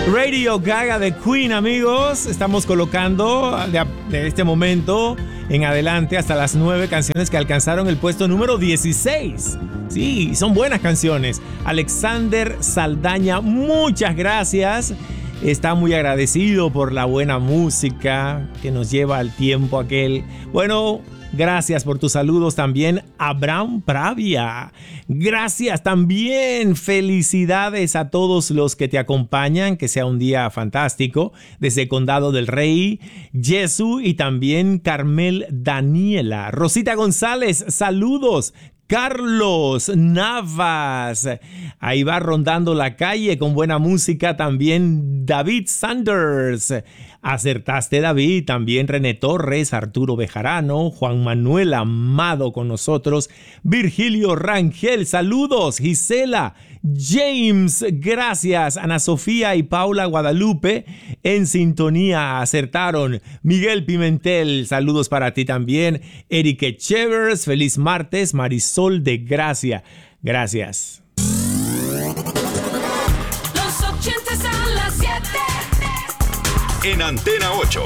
Radio Gaga de Queen, amigos. Estamos colocando de este momento en adelante hasta las 9 canciones que alcanzaron el puesto número 16. Sí, son buenas canciones. Alexander Saldaña, muchas gracias. Está muy agradecido por la buena música que nos lleva al tiempo aquel. Bueno, gracias por tus saludos también, Abraham Pravia. Gracias también. Felicidades a todos los que te acompañan. Que sea un día fantástico. Desde Condado del Rey, Jesús y también Carmel Daniela. Rosita González, saludos. Carlos Navas, ahí va rondando la calle con buena música. También David Sanders, acertaste David. También René Torres, Arturo Bejarano, Juan Manuel Amado con nosotros, Virgilio Rangel, saludos. Gisela, James, gracias. Ana Sofía y Paula Guadalupe en sintonía, acertaron. Miguel Pimentel, saludos para ti también. Eric Echevers, feliz martes. Marisol de Gracia, gracias. Los 80 a las 7. En Antena 8.